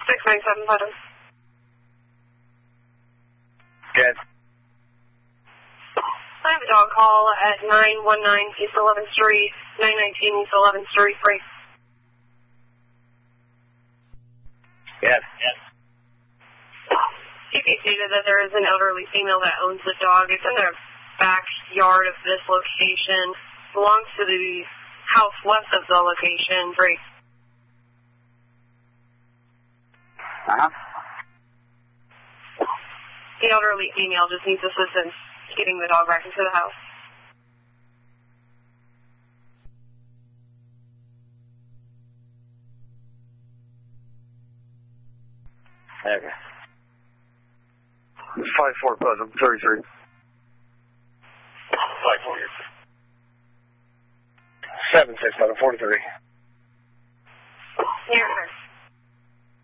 697 Putnam. Good. I have a dog call at 919 East 11th Street, 919 East 11th Street, free. Yes. CP stated that there is an elderly female that owns the dog. It's in the backyard of this location. Belongs to the house west of the location, free. The elderly female just needs assistance getting the dog back into the house. Okay. 5-4 Putnam, 33. 5-4. Seven 6 43. Here, sir.